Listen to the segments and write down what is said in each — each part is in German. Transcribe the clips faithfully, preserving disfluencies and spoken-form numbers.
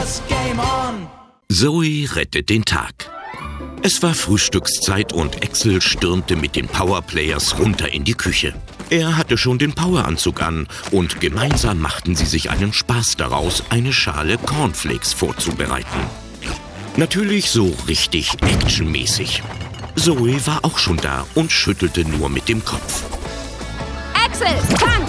los, Game On! Zoe rettet den Tag. Es war Frühstückszeit und Axel stürmte mit den Powerplayers runter in die Küche. Er hatte schon den Poweranzug an und gemeinsam machten sie sich einen Spaß daraus, eine Schale Cornflakes vorzubereiten. Natürlich so richtig actionmäßig. Zoe war auch schon da und schüttelte nur mit dem Kopf. Axel, fang!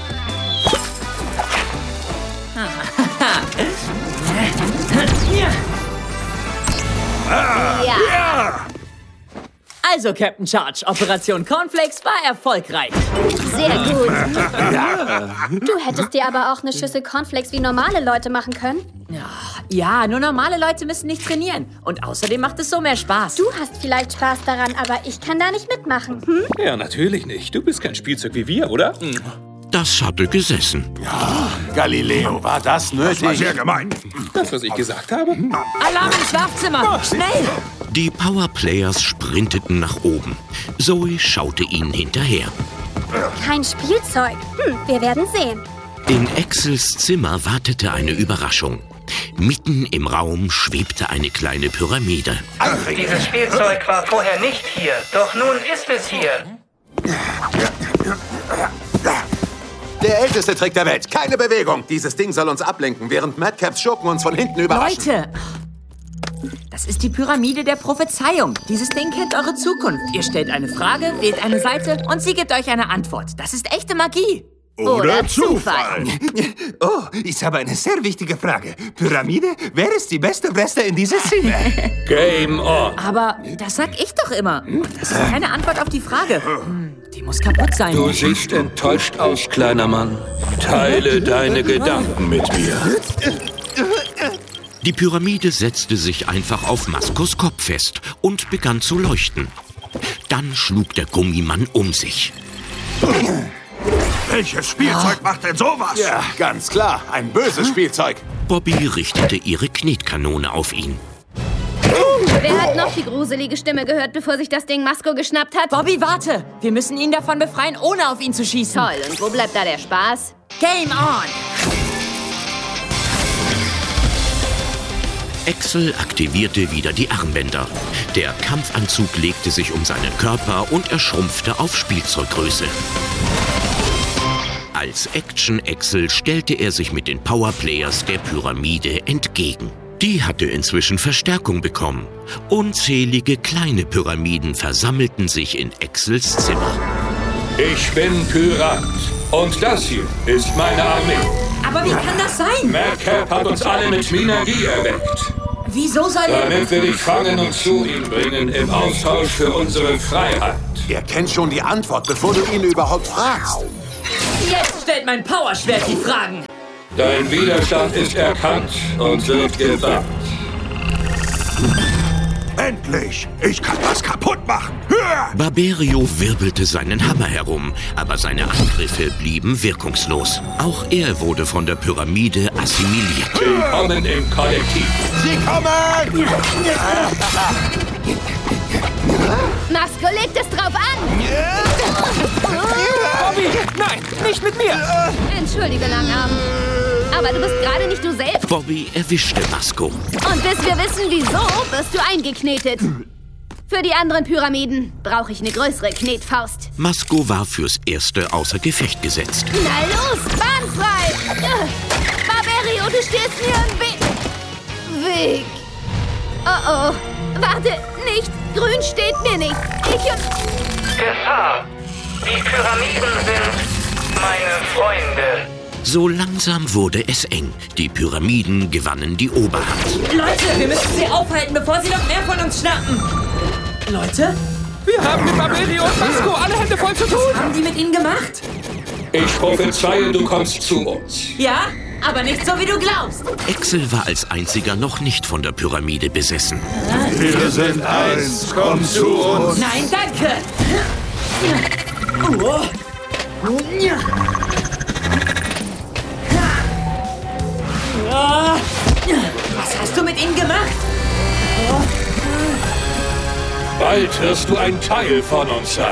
Ja! Also, Captain Charge, Operation Cornflakes war erfolgreich. Sehr gut. Du hättest dir aber auch eine Schüssel Cornflakes wie normale Leute machen können. Ja, nur normale Leute müssen nicht trainieren. Und außerdem macht es so mehr Spaß. Du hast vielleicht Spaß daran, aber ich kann da nicht mitmachen. Hm? Ja, natürlich nicht. Du bist kein Spielzeug wie wir, oder? Das hatte gesessen. Ja, Galileo, war das nötig? Das war sehr gemein. Das, was ich gesagt habe? Alarm im Schlafzimmer! Schnell! Die Powerplayers sprinteten nach oben. Zoe schaute ihnen hinterher. Kein Spielzeug. Hm, wir werden sehen. In Axels Zimmer wartete eine Überraschung. Mitten im Raum schwebte eine kleine Pyramide. Dieses Spielzeug war vorher nicht hier, doch nun ist es hier. Der älteste Trick der Welt. Keine Bewegung. Dieses Ding soll uns ablenken, während Madcaps Schurken uns von hinten überraschen. Leute! Das ist die Pyramide der Prophezeiung. Dieses Ding kennt eure Zukunft. Ihr stellt eine Frage, wählt eine Seite und sie gibt euch eine Antwort. Das ist echte Magie. Oder, Oder Zufall. Oh, ich habe eine sehr wichtige Frage. Pyramide, wer ist die beste Wrestler in dieser Szene? Game on. Aber das sag ich doch immer. Und das ist keine Antwort auf die Frage. Hm, die muss kaputt sein. Du siehst enttäuscht aus, kleiner Mann. Teile deine Gedanken mit mir. Die Pyramide setzte sich einfach auf Maskos Kopf fest und begann zu leuchten. Dann schlug der Gummimann um sich. Welches Spielzeug macht denn sowas? Ja, ganz klar. Ein böses Spielzeug. Bobby richtete ihre Knetkanone auf ihn. Wer hat noch die gruselige Stimme gehört, bevor sich das Ding Masko geschnappt hat? Bobby, warte! Wir müssen ihn davon befreien, ohne auf ihn zu schießen. Toll, und wo bleibt da der Spaß? Game on! Axel aktivierte wieder die Armbänder. Der Kampfanzug legte sich um seinen Körper und er schrumpfte auf Spielzeuggröße. Als Action-Axel stellte er sich mit den Powerplayers der Pyramide entgegen. Die hatte inzwischen Verstärkung bekommen. Unzählige kleine Pyramiden versammelten sich in Axels Zimmer. Ich bin Pyramid. Und das hier ist meine Armee. Aber wie kann das sein? Madcap hat uns alle mit Minergie erweckt. Wieso soll er... Damit wir dich fangen und zu ihm bringen im Austausch für unsere Freiheit. Er kennt schon die Antwort, bevor du ihn überhaupt fragst. Jetzt stellt mein Powerschwert die Fragen. Dein Widerstand ist erkannt und wird gebannt. Endlich! Ich kann was kaputt machen! Hör! Barberio wirbelte seinen Hammer herum, aber seine Angriffe blieben wirkungslos. Auch er wurde von der Pyramide assimiliert. Willkommen im Kollektiv. Sie kommen! Masko legt es drauf an! Bobby, nein, nicht mit mir! Entschuldige, Langarm. Aber du bist gerade nicht du selbst. Bobby erwischte Masko. Und bis wir wissen, wieso, wirst du eingeknetet. Für die anderen Pyramiden brauche ich eine größere Knetfaust. Masko war fürs Erste außer Gefecht gesetzt. Na los, bahnfrei! Barberio, du stehst mir im Weg. Weg. Oh oh, warte, nicht. Grün steht mir nicht. Ich und... Gefahr! Die Pyramiden sind meine Freunde. So langsam wurde es eng. Die Pyramiden gewannen die Oberhand. Leute, wir müssen sie aufhalten, bevor sie noch mehr von uns schnappen. Leute? Wir haben mit Barberio und Masko alle Hände voll zu tun. Was haben die mit ihnen gemacht? Ich prophezeie, du kommst zu uns. Ja, aber nicht so, wie du glaubst. Axel war als einziger noch nicht von der Pyramide besessen. Wir sind eins, komm zu uns! Nein, danke. Oh. Was hast du mit ihnen gemacht? Bald wirst du ein Teil von uns sein.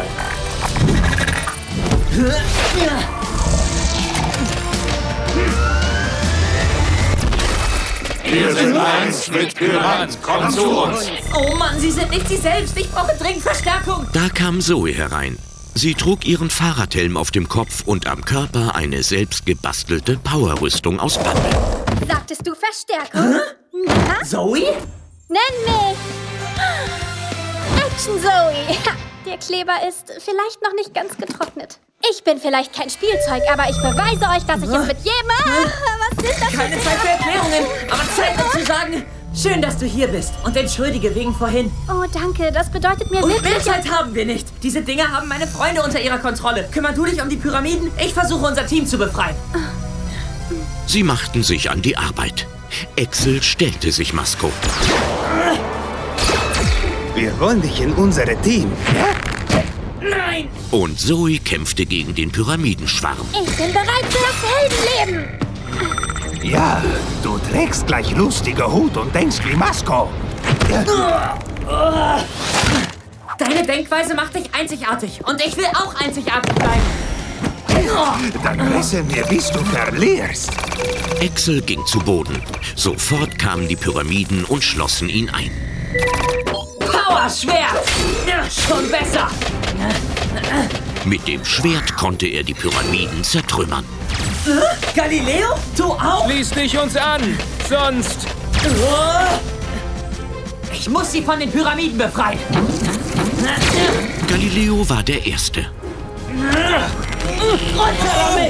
Wir sind eins mit Pyrant. Komm zu uns. Oh Mann, Sie sind nicht Sie selbst. Ich brauche dringend Verstärkung. Da kam Zoe herein. Sie trug ihren Fahrradhelm auf dem Kopf und am Körper eine selbst gebastelte Powerrüstung aus Bande. Sagtest du Verstärkung? Hä? Na? Zoe? Nenn mich! Action Zoe! Der Kleber ist vielleicht noch nicht ganz getrocknet. Ich bin vielleicht kein Spielzeug, aber ich beweise euch, dass ich es mit jedem... Ah, was ist das? Keine Zeit für Erklärungen, aber Zeit mir zu sagen, schön, dass du hier bist. Und entschuldige wegen vorhin. Oh, danke, das bedeutet mir Und wirklich... mehr Zeit haben wir nicht. Diese Dinger haben meine Freunde unter ihrer Kontrolle. Kümmer du dich um die Pyramiden, ich versuche unser Team zu befreien. Sie machten sich an die Arbeit. Axel stellte sich Masko. Wir wollen dich in unser Team. Ja? Nein! Und Zoe kämpfte gegen den Pyramidenschwarm. Ich bin bereit für das Heldenleben. Ja, du trägst gleich lustige Hut und denkst wie Masko. Ja. Deine Denkweise macht dich einzigartig. Und ich will auch einzigartig bleiben. Dann risse mir, bis du verlierst. Axel ging zu Boden. Sofort kamen die Pyramiden und schlossen ihn ein. Powerschwert! Ja, schon besser! Mit dem Schwert konnte er die Pyramiden zertrümmern. Äh? Galileo? Du auch? Schließ dich uns an, sonst... Ich muss sie von den Pyramiden befreien. Galileo war der Erste. Runter damit!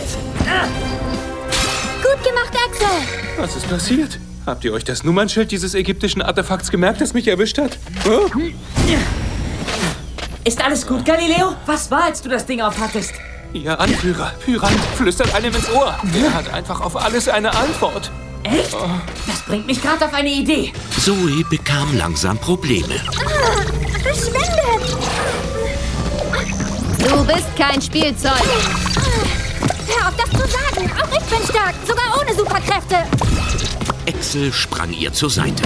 Gut gemacht, Axel. Was ist passiert? Habt ihr euch das Nummernschild dieses ägyptischen Artefakts gemerkt, das mich erwischt hat? Oh? Ist alles gut, Galileo? Was war, als du das Ding aufhattest? Ihr Anführer, Pyrant, flüstert einem ins Ohr. Er hat einfach auf alles eine Antwort. Echt? Oh. Das bringt mich gerade auf eine Idee. Zoe bekam langsam Probleme. Ah, verschwendet! Du bist kein Spielzeug. Hör auf, das zu sagen. Auch ich bin stark, sogar ohne Superkräfte. Axel sprang ihr zur Seite.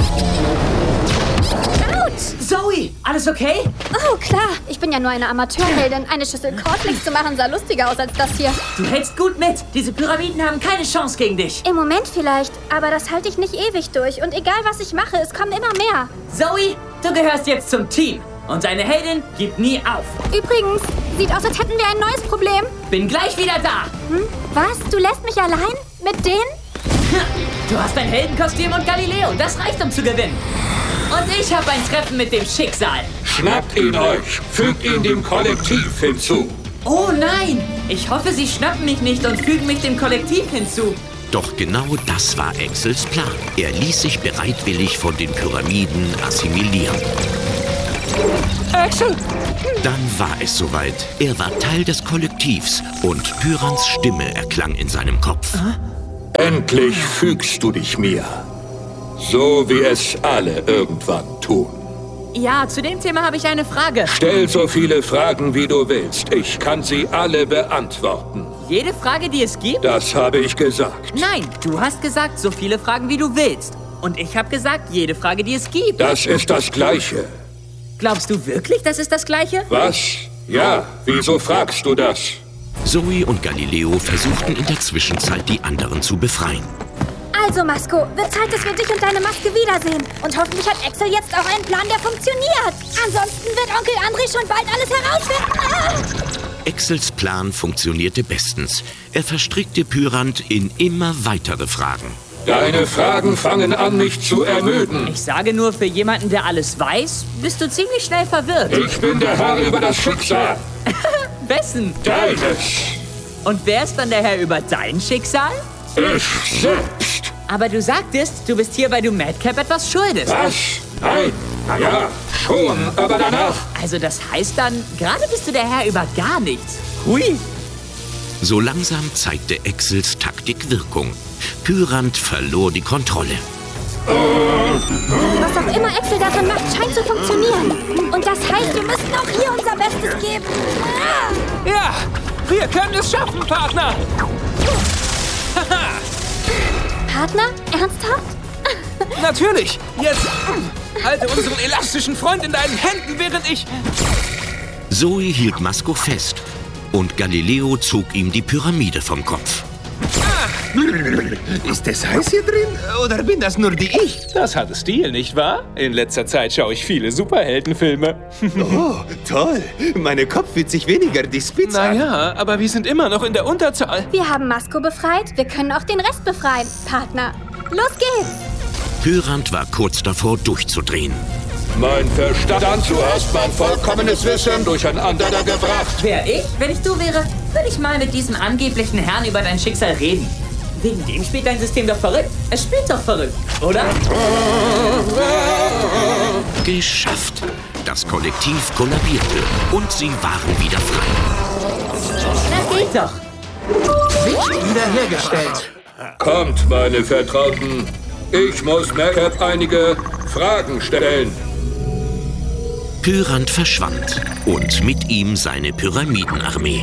Autsch! Zoe, alles okay? Oh, klar. Ich bin ja nur eine Amateurheldin. Eine Schüssel Cornflakes zu machen sah lustiger aus als das hier. Du hältst gut mit. Diese Pyramiden haben keine Chance gegen dich. Im Moment vielleicht, aber das halte ich nicht ewig durch. Und egal, was ich mache, es kommen immer mehr. Zoe, du gehörst jetzt zum Team. Und deine Heldin gibt nie auf. Übrigens, sieht aus, als hätten wir ein neues Problem. Bin gleich wieder da. Hm? Was? Du lässt mich allein? Mit denen? Du hast ein Heldenkostüm und Galileo. Das reicht, um zu gewinnen. Und ich habe ein Treffen mit dem Schicksal. Schnappt ihn euch. Fügt ihn dem Kollektiv hinzu. Oh nein. Ich hoffe, sie schnappen mich nicht und fügen mich dem Kollektiv hinzu. Doch genau das war Axels Plan. Er ließ sich bereitwillig von den Pyramiden assimilieren. Axel! Dann war es soweit. Er war Teil des Kollektivs und Pyrants Stimme erklang in seinem Kopf. Endlich fügst du dich mir. So wie es alle irgendwann tun. Ja, zu dem Thema habe ich eine Frage. Stell so viele Fragen, wie du willst. Ich kann sie alle beantworten. Jede Frage, die es gibt? Das habe ich gesagt. Nein, du hast gesagt, so viele Fragen, wie du willst. Und ich habe gesagt, jede Frage, die es gibt. Das ist das Gleiche. Glaubst du wirklich, das ist das Gleiche? Was? Ja, wieso fragst du das? Zoe und Galileo versuchten in der Zwischenzeit, die anderen zu befreien. Also, Masko, wird Zeit, dass wir dich und deine Maske wiedersehen. Und hoffentlich hat Axel jetzt auch einen Plan, der funktioniert. Ansonsten wird Onkel André schon bald alles herausfinden. Ah! Axels Plan funktionierte bestens. Er verstrickte Pyrant in immer weitere Fragen. Deine Fragen fangen an, mich zu ermüden. Ich sage nur, für jemanden, der alles weiß, bist du ziemlich schnell verwirrt. Ich bin der Herr über das Schicksal. Wessen? Deines. Und wer ist dann der Herr über dein Schicksal? Ich selbst. Aber du sagtest, du bist hier, weil du Madcap etwas schuldest. Was? Nein. Ja, schon, aber danach. Also das heißt dann, gerade bist du der Herr über gar nichts. Hui. So langsam zeigte Axels Taktik Wirkung. Pyrant verlor die Kontrolle. Was auch immer Axel darin macht, scheint zu funktionieren. Und das heißt, wir müssen auch hier unser Bestes geben. Ah! Ja, wir können es schaffen, Partner. Partner? Ernsthaft? Natürlich. Jetzt halte unseren elastischen Freund in deinen Händen, während ich... Zoe hielt Masko fest und Galileo zog ihm die Pyramide vom Kopf. Ist es heiß hier drin oder bin das nur die ich? Das hat Stil, nicht wahr? In letzter Zeit schaue ich viele Superheldenfilme. Oh, toll. Mein Kopf fühlt sich weniger die Spitze an. Naja, aber wir sind immer noch in der Unterzahl. Wir haben Masko befreit, wir können auch den Rest befreien. Partner, los geht's! Pyrant war kurz davor, durchzudrehen. Mein Verstand, du hast mein vollkommenes Wissen durcheinander gebracht. Wär ich? Wenn ich du wäre, würde ich mal mit diesem angeblichen Herrn über dein Schicksal reden. Wegen dem spielt dein System doch verrückt. Es spielt doch verrückt, oder? Geschafft. Das Kollektiv kollabierte und sie waren wieder frei. Na geht doch. Wiederhergestellt. Kommt, meine Vertrauten. Ich muss Madcap einige Fragen stellen. Pyrant verschwand und mit ihm seine Pyramidenarmee.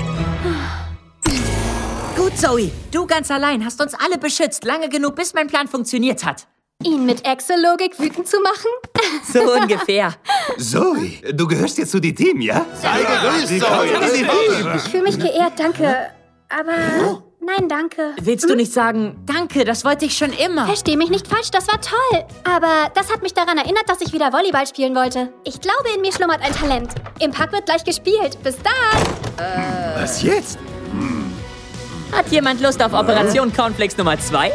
Gut, Zoe. Du ganz allein hast uns alle beschützt. Lange genug, bis mein Plan funktioniert hat. Ihn mit Excel-Logik wütend zu machen? So ungefähr. Zoe, du gehörst jetzt zu dem Team, ja? Sei gegrüßt, Zoe. Ich fühle mich geehrt, danke. Aber nein, danke. Willst du nicht sagen, danke, das wollte ich schon immer? Versteh mich nicht falsch, das war toll. Aber das hat mich daran erinnert, dass ich wieder Volleyball spielen wollte. Ich glaube, in mir schlummert ein Talent. Im Park wird gleich gespielt. Bis dann. Äh, Was jetzt? Hat jemand Lust auf Operation Cornflakes Nummer zwei?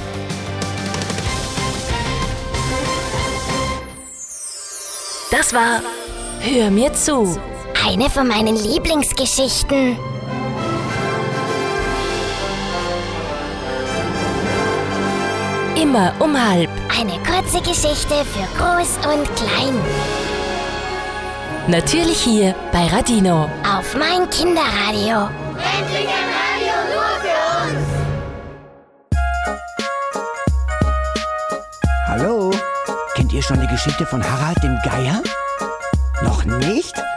Das war Hör mir zu. Eine von meinen Lieblingsgeschichten. Immer um halb. Eine kurze Geschichte für Groß und Klein. Natürlich hier bei Radino. Auf mein Kinderradio. Endlich ein Radio nur für uns. Hallo? Kennt ihr schon die Geschichte von Harald dem Geier? Noch nicht?